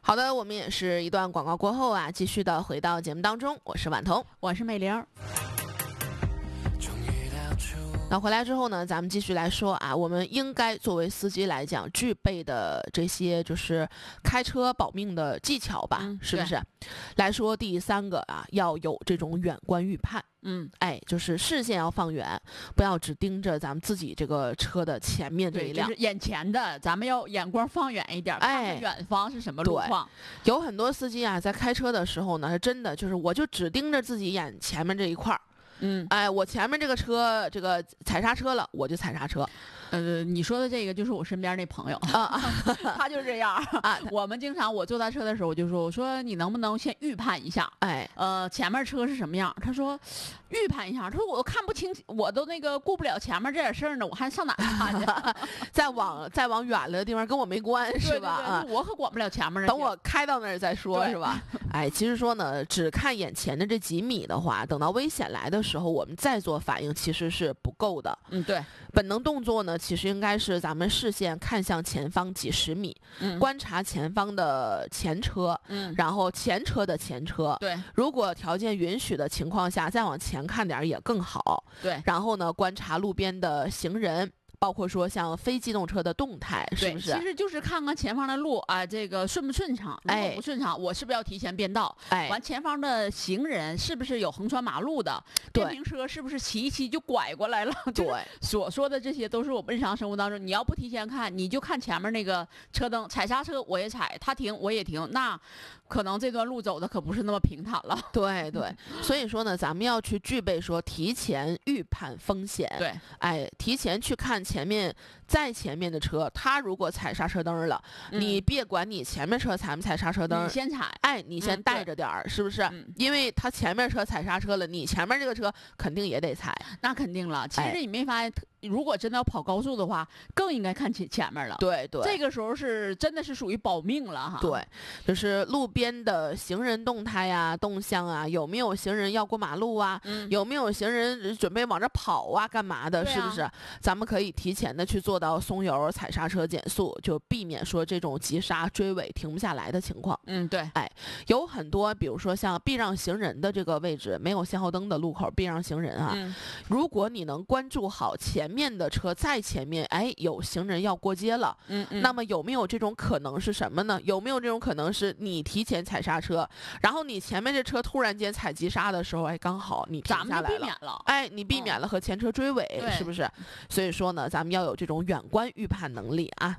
好的，我们也是一段广告过后啊，继续的回到节目当中，我是婉彤， 我是美玲。 那回来之后呢，咱们继续来说啊，我们应该作为司机来讲具备的这些就是开车保命的技巧吧，是不是？来说第三个啊，要有这种远观预判。就是视线要放远，不要只盯着咱们自己这个车的前面这一辆， 就是眼前的，咱们要眼光放远一点，看看远方是什么路况。 有很多司机啊，在开车的时候呢，是真的就是我就只盯着自己眼前面这一块儿。我前面这个车这个踩刹车了，我就踩刹车。 你说的这个就是我身边那朋友他就是这样啊。我们经常我坐他车的时候，我说你能不能先预判一下？前面车是什么样？他说预判一下。他说我都看不清，我都那个顾不了前面这点事儿呢，我还上哪看去？ 再往远了的地方跟我没关是吧？ 我可管不了前面。 等我开到那儿再说，是吧？其实说呢，只看眼前的这几米的话，等到危险来的时候，我们再做反应其实是不够的。 对， 本能动作呢，其实应该是咱们视线看向前方几十米，观察前方的前车，然后前车的前车。 对， 如果条件允许的情况下，再往前看点也更好。 对， 然后呢，观察路边的行人。包括说像非机动车的动态，是不是？ 其实就是看看前方的路啊，这个顺不顺畅。如果不顺畅，我是不是要提前变道？完前方的行人是不是有横穿马路的？电瓶车是不是骑一骑就拐过来了？对，所说的这些都是我们日常生活当中，你要不提前看，你就看前面那个车灯，踩刹车我也踩，他停我也停，那可能这段路走的可不是那么平坦了。 对，所以说呢，咱们要去具备说提前预判风险。 对， 提前去看前面在前面的车，他如果踩刹车灯了，你别管你前面车踩没踩刹车灯， 你先踩， 你先带着点儿，是不是？因为他前面车踩刹车了，你前面这个车肯定也得踩。 那肯定了。其实你没发现，如果真的要跑高速的话，更应该看前面了。 对， 这个时候是真的是属于保命了哈。 对，就是路边的行人动态啊、动向啊，有没有行人要过马路啊？有没有行人准备往这跑啊？干嘛的？是不是？咱们可以提前的去做到松油、踩刹车、减速，就避免说这种急刹、追尾停不下来的情况。 对。 有很多，比如说像避让行人的这个位置，没有信号灯的路口避让行人啊。如果你能关注好前面的车在前面，有行人要过街了。那么有没有这种可能是什么呢？有没有这种可能是你提前踩刹车，然后你前面这车突然间踩急刹的时候，刚好你停下来了， 咱们就避免了。 你避免了和前车追尾，是不是？所以说呢，咱们要有这种远观预判能力啊。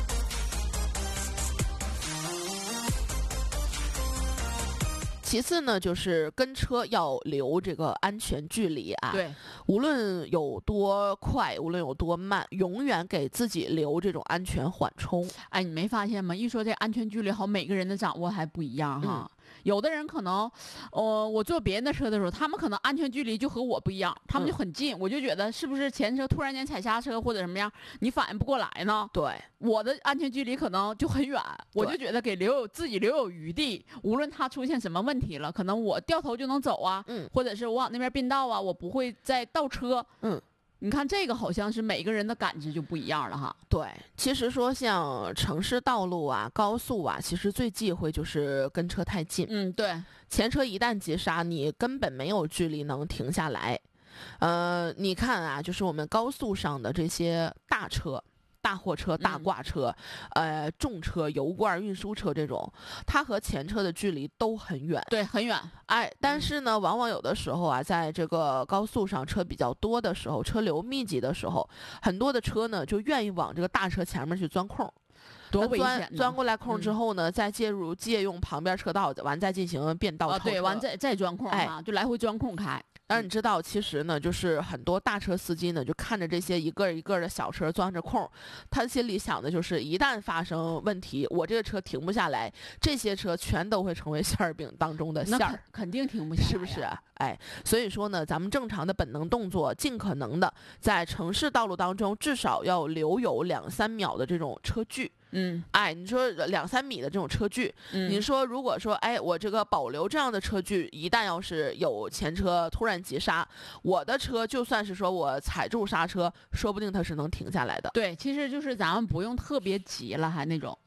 其次呢，就是跟车要留这个安全距离啊。 对， 无论有多快，无论有多慢，永远给自己留这种安全缓冲。 你没发现吗？一说这安全距离，好，每个人的掌握还不一样哈。有的人可能，我坐别人的车的时候，他们可能安全距离就和我不一样，他们就很近，我就觉得是不是前车突然间踩刹车或者什么样，你反应不过来呢？ 对， 我的安全距离可能就很远，我就觉得给自己留有余地，无论他出现什么问题了，可能我掉头就能走啊，或者是我往那边并道啊，我不会再倒车。你看这个好像是每个人的感知就不一样了哈。 对，其实说像城市道路啊、高速啊，其实最忌讳就是跟车太近。 对， 前车一旦急刹，你根本没有距离能停下来。你看啊，就是我们高速上的这些大车。大货车、大挂车、重车、油罐运输车这种，它和前车的距离都很远。 对，很远。 但是呢，往往有的时候啊，在这个高速上车比较多的时候，车流密集的时候，很多的车呢就愿意往这个大车前面去钻空。 多危险！ 钻过来空之后呢，再借用旁边车道，完再进行变道超车。 对，完再钻空就来回钻空开。 但是你知道，其实呢，就是很多大车司机呢，就看着这些一个一个的小车钻着空，他心里想的就是，一旦发生问题，我这个车停不下来，这些车全都会成为馅儿饼当中的馅儿， 肯定停不下来， 是不是？所以说呢，咱们正常的本能动作，尽可能的在城市道路当中，至少要留有2-3秒的这种车距。你说2-3米的这种车距，你说如果说我这个保留这样的车距，一旦要是有前车突然急刹，我的车就算是说我踩住刹车，说不定它是能停下来的。 对，其实就是咱们不用特别急了，还那种。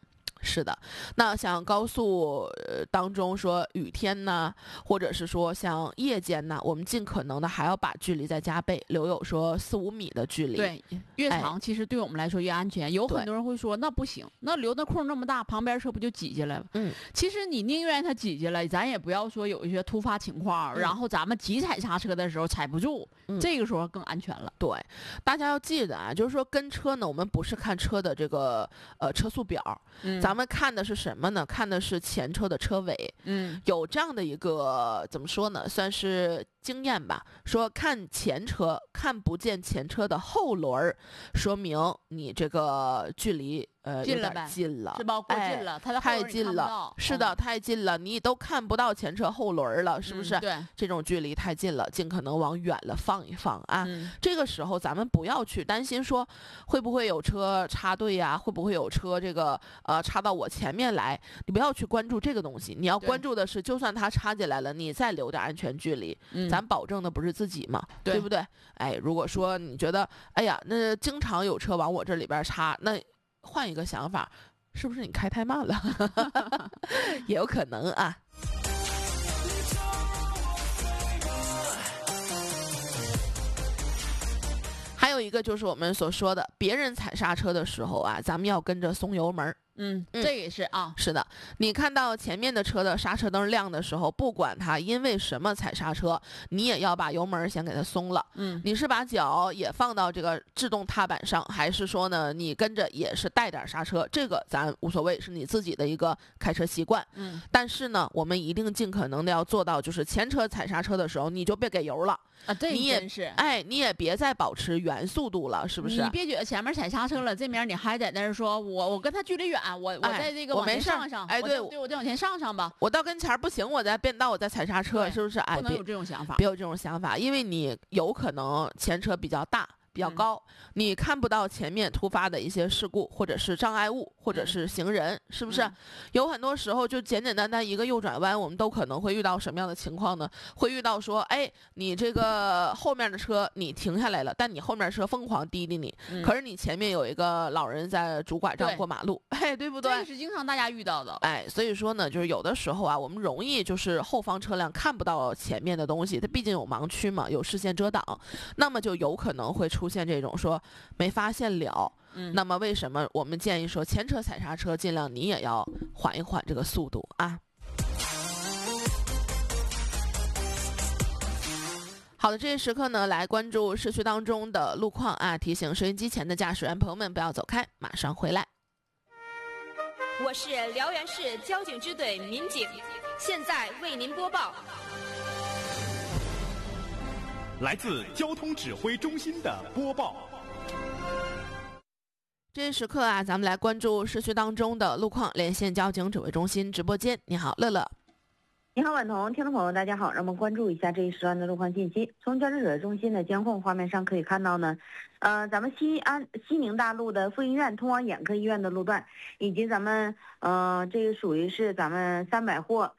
是的，那像高速当中说雨天呢，或者是说像夜间呢，我们尽可能的还要把距离再加倍，留有说4、5米的距离。 对，越长其实对我们来说越安全。有很多人会说那不行，那留的空那么大，旁边车不就挤进来了？其实你宁愿它挤进来，咱也不要说有一些突发情况，然后咱们急踩刹车的时候踩不住，这个时候更安全了。 对，大家要记得啊，就是说跟车呢，我们不是看车的这个车速表，咱们看的是什么呢？看的是前车的车尾。有这样的一个怎么说呢？算是经验吧。说看前车看不见前车的后轮，说明你这个距离近了呗， 近了， 是吧？过近了，它的太近了，是的，太近了，你都看不到前车后轮了，是不是？ 对， 这种距离太近了，尽可能往远了放一放啊。这个时候咱们不要去担心说会不会有车插队呀，会不会有车这个插到我前面来，你不要去关注这个东西，你要关注的是，就算他插进来了，你再留点安全距离，咱保证的不是自己嘛，对不对？哎，如果说你觉得，哎呀，那经常有车往我这里边插，那换一个想法，是不是你开太慢了？也有可能啊。还有一个就是我们所说的，别人踩刹车的时候啊，咱们要跟着松油门。 这也是啊， 是的，你看到前面的车的刹车灯亮的时候，不管它因为什么踩刹车，你也要把油门先给它松了。你是把脚也放到这个制动踏板上，还是说呢，你跟着也是带点刹车？这个咱无所谓，是你自己的一个开车习惯。但是呢，我们一定尽可能的要做到，就是前车踩刹车的时候，你就别给油了啊，这你也真是， 你也别再保持原速度了，是不是？ 你别觉得前面踩刹车了，这面你还在那儿说我跟他距离远。我在这个往前上， 对我再往前上吧。 我到跟前不行，我再变道，我再踩刹车，是不是？ 不能有这种想法， 别有这种想法，因为你有可能前车比较大。比较高，你看不到前面突发的一些事故，或者是障碍物，或者是行人，是不是？有很多时候就简简单单一个右转弯，我们都可能会遇到什么样的情况呢？会遇到说，你这个后面的车你停下来了，但你后面车疯狂滴滴你，可是你前面有一个老人在拄拐杖过马路，对不对？ 这是经常大家遇到的。 所以说呢，就是有的时候啊，我们容易就是后方车辆看不到前面的东西，它毕竟有盲区嘛，有视线遮挡，那么就有可能会出现这种说没发现了。那么为什么我们建议说前车踩刹车，尽量你也要缓一缓这个速度啊。好的，这些时刻呢，来关注市区当中的路况啊，提醒收音机前的驾驶员朋友们不要走开，马上回来。 我是辽源市交警支队民警，现在为您播报。 来自交通指挥中心的播报。 这些时刻啊，咱们来关注市区当中的路况，连线交警指挥中心直播间。你好，乐乐。 你好，婉彤，听众朋友大家好，让我们关注一下这一时段的路况信息。从交警指挥中心的监控画面上可以看到呢，咱们西宁大路的妇婴院通往眼科医院的路段，以及咱们这个属于是咱们三百货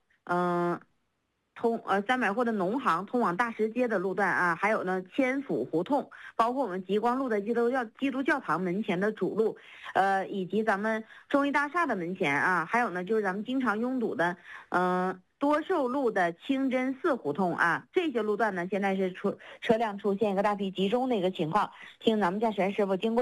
三百货的农行通往大石街的路段啊，还有呢千府胡同，包括我们极光路的基督教堂门前的主路，以及咱们中医大厦的门前啊，还有呢就是咱们经常拥堵的多寿路的清真寺胡同啊，这些路段呢现在是车辆出现一个大批集中的一个情况，请咱们驾驶员师傅经过